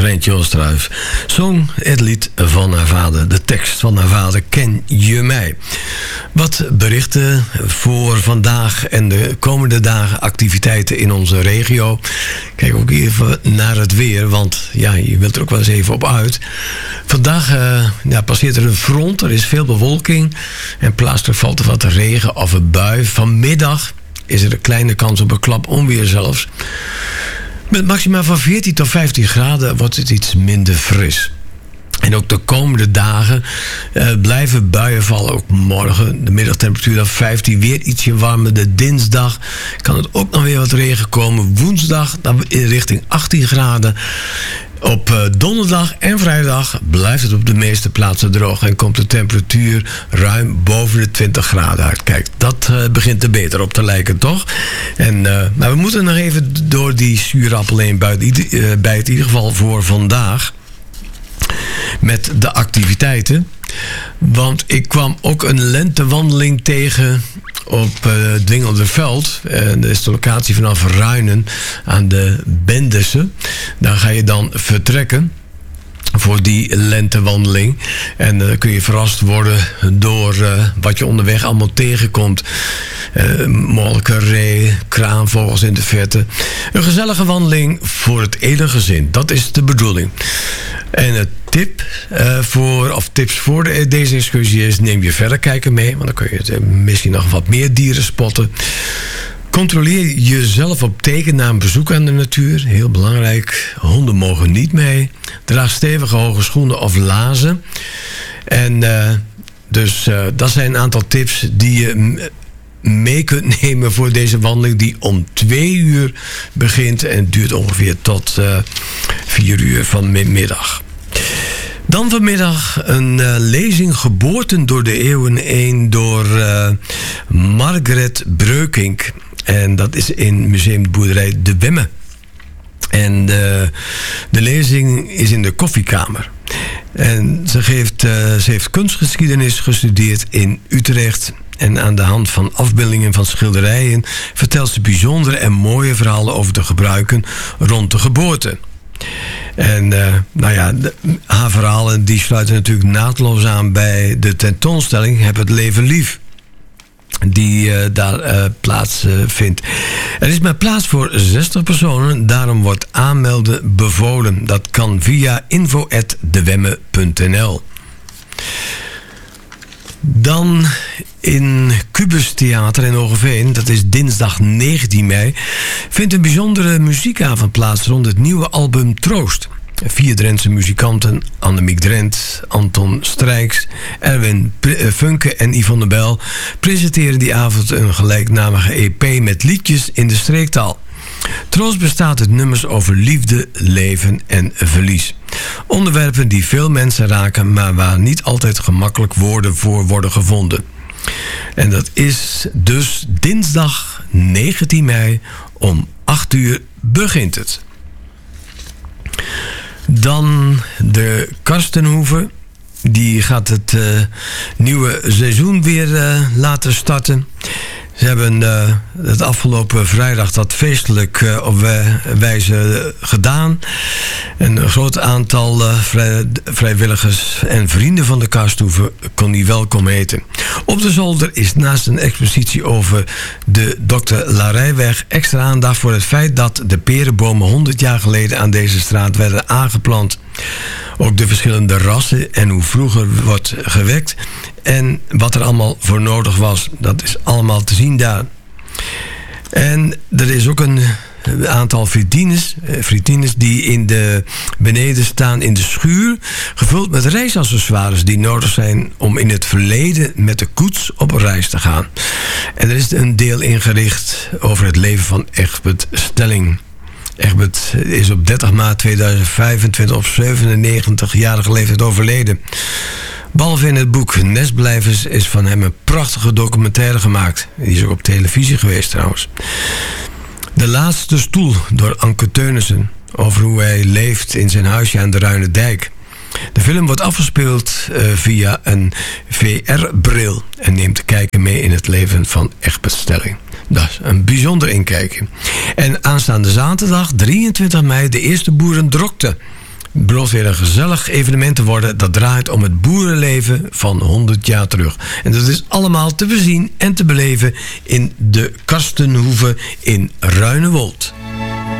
Rijntje Oosterhuis zong het lied van haar vader. De tekst van haar vader, Ken je mij? Wat berichten voor vandaag en de komende dagen, activiteiten in onze regio. Kijk ook even naar het weer, want ja, je wilt er ook wel eens even op uit. Vandaag passeert er een front, er is veel bewolking en plaatselijk valt er wat regen of een bui. Vanmiddag is er een kleine kans op een klap onweer zelfs. Met maxima van 14 tot 15 graden wordt het iets minder fris. En ook de komende dagen blijven buien vallen. Ook morgen de middagtemperatuur dan 15, weer ietsje warmer. De dinsdag kan het ook nog weer wat regen komen. Woensdag dan in richting 18 graden. Op donderdag en vrijdag blijft het op de meeste plaatsen droog en komt de temperatuur ruim boven de 20 graden uit. Kijk, dat begint er beter op te lijken, toch? En we moeten nog even door die zuurappel heen bij het in ieder geval voor vandaag. Met de activiteiten. Want ik kwam ook een lentewandeling tegen op Dwingelderveld. Dat is de locatie vanaf Ruinen aan de Bendessen. Daar ga je dan vertrekken voor die lentewandeling. En dan kun je verrast worden door wat je onderweg allemaal tegenkomt. Molkeree, kraanvogels in de verte. Een gezellige wandeling voor het hele gezin. Dat is de bedoeling. En het tips voor deze excursie is: neem je verrekijker mee, want dan kun je misschien nog wat meer dieren spotten. Controleer jezelf op teken na een bezoek aan de natuur. Heel belangrijk. Honden mogen niet mee. Draag stevige hoge schoenen of laarzen. En dat zijn een aantal tips die je mee kunt nemen voor deze wandeling, die om 2 uur begint en duurt ongeveer tot 4 uur van middag. Dan vanmiddag een lezing Geboorten door de eeuwen heen door Margaret Breukink. En dat is in Museum de Boerderij De Wemme. En de lezing is in de koffiekamer. En ze heeft kunstgeschiedenis gestudeerd in Utrecht. En aan de hand van afbeeldingen van schilderijen vertelt ze bijzondere en mooie verhalen over de gebruiken rond de geboorte. En haar verhalen die sluiten natuurlijk naadloos aan bij de tentoonstelling Heb het leven lief, die daar plaats vindt. Er is maar plaats voor 60 personen, daarom wordt aanmelden bevolen. Dat kan via info@dewemme.nl. Dan in Cubus Theater in Hoogeveen, dat is dinsdag 19 mei... vindt een bijzondere muziekavond plaats rond het nieuwe album Troost. 4 Drentse muzikanten, Annemiek Drent, Anton Strijks, Erwin Funke en Yvonne Bel... presenteren die avond een gelijknamige EP met liedjes in de streektaal. Troost bestaat uit nummers over liefde, leven en verlies. Onderwerpen die veel mensen raken, maar waar niet altijd gemakkelijk woorden voor worden gevonden. En dat is dus dinsdag 19 mei om 8 uur begint het. Dan de Karstenhoeve. Die gaat het nieuwe seizoen weer laten starten. Ze hebben het afgelopen vrijdag dat feestelijk op wijze gedaan. Een groot aantal vrijwilligers en vrienden van de Karstenhoeve kon die welkom heten. Op de zolder is naast een expositie over de Dr. Larijweg extra aandacht voor het feit dat de perenbomen 100 jaar geleden aan deze straat werden aangeplant. Ook de verschillende rassen en hoe vroeger wordt gewekt en wat er allemaal voor nodig was. Dat is allemaal te zien daar. En er is ook een aantal fritines die beneden staan in de schuur, gevuld met reisaccessoires die nodig zijn om in het verleden met de koets op reis te gaan. En er is een deel ingericht over het leven van Egbert Stelling. Egbert is op 30 maart 2025 op 97-jarige leeftijd overleden. Behalve in het boek Nestblijvers is van hem een prachtige documentaire gemaakt. Die is ook op televisie geweest trouwens. De laatste stoel door Anke Teunissen, over hoe hij leeft in zijn huisje aan de Ruinendijk. De film wordt afgespeeld via een VR-bril en neemt de kijker mee in het leven van Egbert Stelling. Dat is een bijzonder inkijkje. En aanstaande zaterdag, 23 mei, de eerste boerendrokte. belooft weer een gezellig evenement te worden dat draait om het boerenleven van 100 jaar terug. En dat is allemaal te bezien en te beleven in de Karstenhoeve in Ruinewold.